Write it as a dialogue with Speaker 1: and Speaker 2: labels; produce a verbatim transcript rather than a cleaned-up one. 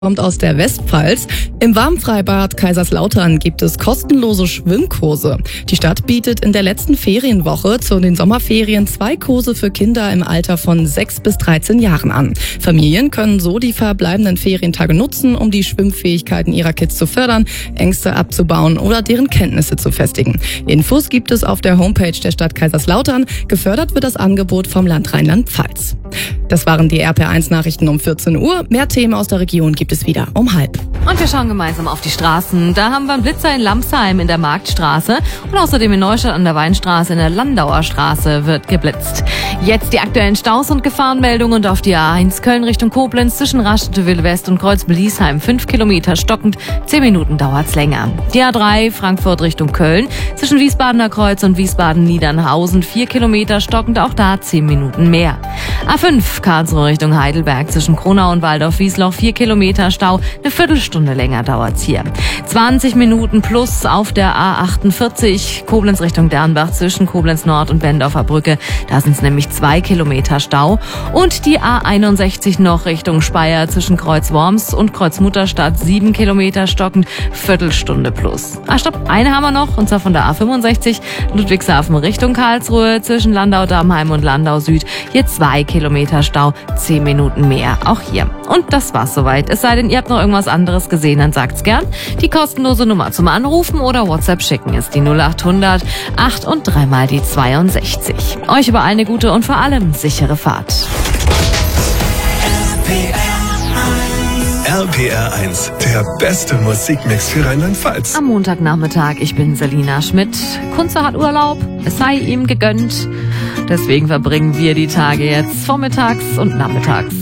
Speaker 1: Kommt aus der Westpfalz. Im Warmfreibad Kaiserslautern gibt es kostenlose Schwimmkurse. Die Stadt bietet in der letzten Ferienwoche zu den Sommerferien zwei Kurse für Kinder im Alter von sechs bis dreizehn Jahren an. Familien können so die verbleibenden Ferientage nutzen, um die Schwimmfähigkeiten ihrer Kids zu fördern, Ängste abzubauen oder deren Kenntnisse zu festigen. Infos gibt es auf der Homepage der Stadt Kaiserslautern. Gefördert wird das Angebot vom Land Rheinland-Pfalz. Das waren die R P R eins Nachrichten um vierzehn Uhr. Mehr Themen aus der Region gibt es wieder um halb.
Speaker 2: Und wir schauen gemeinsam auf die Straßen. Da haben wir einen Blitzer in Lamsheim in der Marktstraße und außerdem in Neustadt an der Weinstraße in der Landauer Straße wird geblitzt. Jetzt die aktuellen Staus und Gefahrenmeldungen und auf die A eins Köln Richtung Koblenz zwischen Raststätte West und Kreuz-Bliesheim fünf Kilometer stockend, zehn Minuten dauert's länger. Die A drei Frankfurt Richtung Köln zwischen Wiesbadener Kreuz und Wiesbaden-Niedernhausen vier Kilometer stockend, auch da zehn Minuten mehr. A fünf Karlsruhe Richtung Heidelberg zwischen Kronau und Waldorf-Wiesloch vier Kilometer Stau, eine Viertelstunde länger dauert's hier. zwanzig Minuten plus auf der A achtundvierzig Koblenz Richtung Dernbach zwischen Koblenz Nord und Bendorfer Brücke, da sind's nämlich zwei Kilometer Stau. Und die A einundsechzig noch Richtung Speyer zwischen Kreuz-Worms und Kreuz-Mutterstadt sieben Kilometer stockend, Viertelstunde plus. Ah, stopp, eine haben wir noch, und zwar von der A fünfundsechzig Ludwigshafen Richtung Karlsruhe zwischen Landau-Damheim und Landau Süd, hier zwei Kilometer Stau, zehn Minuten mehr, auch hier. Und das war's soweit. Es sei denn, ihr habt noch irgendwas anderes gesehen, dann sagt's gern. Die kostenlose Nummer zum Anrufen oder WhatsApp schicken ist die null acht hundert acht und dreimal die zweiundsechzig. Euch überall eine gute und vor allem sichere Fahrt.
Speaker 3: R P R eins, der beste Musikmix für Rheinland-Pfalz.
Speaker 2: Am Montagnachmittag, ich bin Selina Schmidt. Kunze hat Urlaub, es sei ihm gegönnt. Deswegen verbringen wir die Tage jetzt vormittags und nachmittags